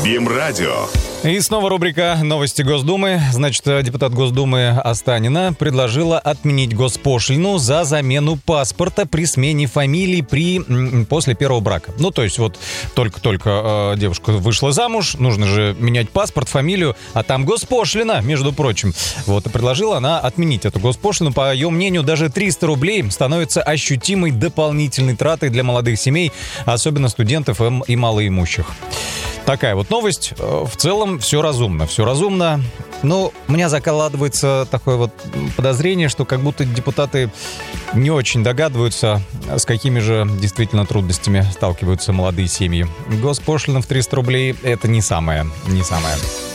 Димрадио. И снова рубрика «Новости Госдумы». Значит, депутат Госдумы Останина предложила отменить госпошлину за замену паспорта при смене фамилии после первого брака. Ну, то есть вот только девушка вышла замуж, нужно же менять паспорт, фамилию, а там госпошлина, между прочим. Вот, и предложила она отменить эту госпошлину. По ее мнению, даже 300 рублей становится ощутимой дополнительной тратой для молодых семей, особенно студентов и малоимущих. Такая вот новость. В целом все разумно. Но у меня закладывается такое вот подозрение, что как будто депутаты не очень догадываются, с какими же действительно трудностями сталкиваются молодые семьи. Госпошлина в 300 рублей — это не самое.